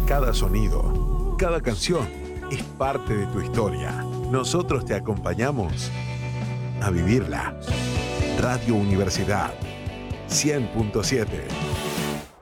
Cada sonido, cada canción es parte de tu historia. Nosotros te acompañamos a vivirla. Radio Universidad 100.7